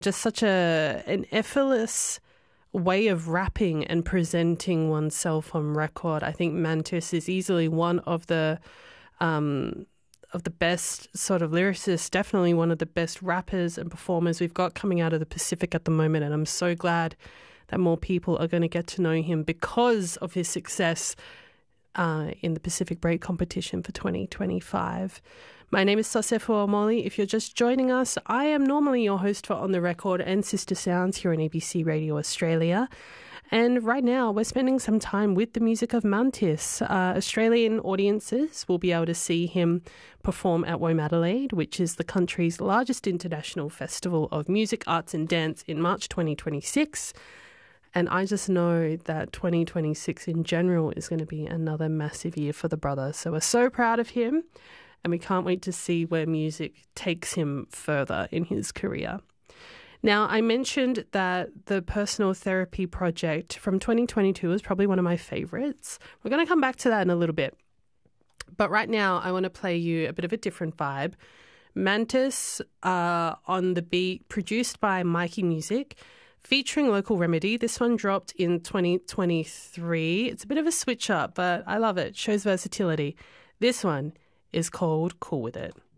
Just such an effortless way of rapping and presenting oneself on record. I think Mantis is easily one of the best sort of lyricists, definitely one of the best rappers and performers we've got coming out of the Pacific at the moment. And I'm so glad that more people are going to get to know him because of his success in the Pacific Break competition for 2025. My name is Sosefo Omoli. If you're just joining us, I am normally your host for On The Record and Sister Sounds here on ABC Radio Australia. And right now, we're spending some time with the music of Mantis. Australian audiences will be able to see him perform at Womadelaide, which is the country's largest international festival of music, arts and dance in March 2026. And I just know that 2026 in general is going to be another massive year for the brother. So we're so proud of him and we can't wait to see where music takes him further in his career. Now, I mentioned that the personal therapy project from 2022 is probably one of my favorites. We're going to come back to that in a little bit. But right now, I want to play you a bit of a different vibe. Mantis on the beat, produced by Mikey Music, featuring Local Remedy. This one dropped in 2023. It's a bit of a switch up, but I love it. Shows versatility. This one is called Cool With It.